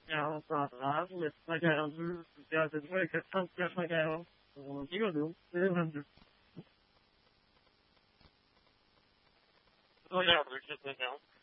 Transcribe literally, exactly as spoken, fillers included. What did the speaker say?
야, 나 왜 맞아요. 야, 왜 이렇게 참 맞아요. 어, 이거도 이거는 어, 야, 왜 이렇게 되냐?